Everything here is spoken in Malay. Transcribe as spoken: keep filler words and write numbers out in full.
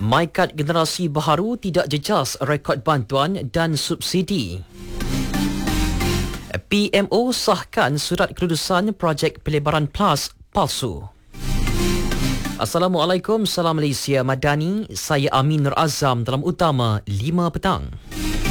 MyKad generasi baharu tidak jejas rekod bantuan dan subsidi. P M O sahkan surat kedudusan projek pelebaran PLAS palsu. Assalamualaikum, salam Malaysia Madani. Saya Amin Nur Azam dalam Utama lima petang.